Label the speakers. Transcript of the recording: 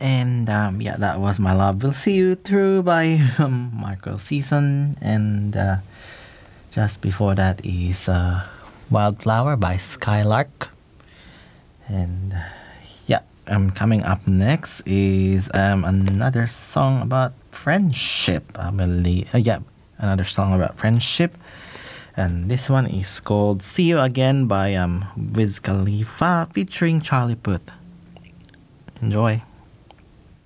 Speaker 1: And yeah, that was My Love Will See You Through by Michael Season. And just before that is Wildflower by Skylark. And yeah, coming up next is another song about friendship. I believe, yeah, another song about friendship. And this one is called See You Again by Wiz Khalifa featuring Charlie Puth. Enjoy.